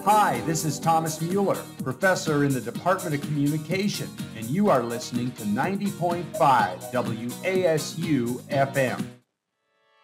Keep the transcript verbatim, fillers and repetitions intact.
Hi, this is Thomas Mueller, professor in the Department of Communication, and you are listening to ninety point five W A S U F M.